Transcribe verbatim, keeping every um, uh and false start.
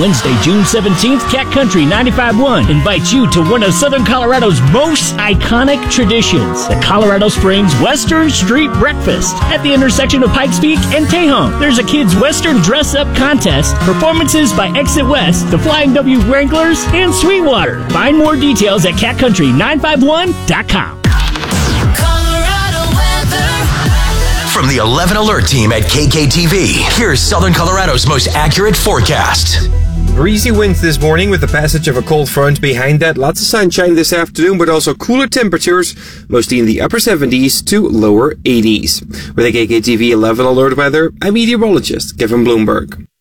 Wednesday, June seventeenth, Cat Country ninety-five point one invites you to one of Southern Colorado's most iconic traditions, the Colorado Springs Western Street Breakfast. At the intersection of Pikes Peak and Tejon, there's a kids' Western dress-up contest, performances by Exit West, the Flying W Wranglers, and Sweetwater. Find more details at cat country nine five one dot com. From the eleven Alert team at K K T V, here's Southern Colorado's most accurate forecast. Breezy winds this morning with the passage of a cold front behind that. Lots of sunshine this afternoon, but also cooler temperatures, mostly in the upper seventies to lower eighties. With a K K T V eleven Alert weather, I'm meteorologist Kevin Bloomberg.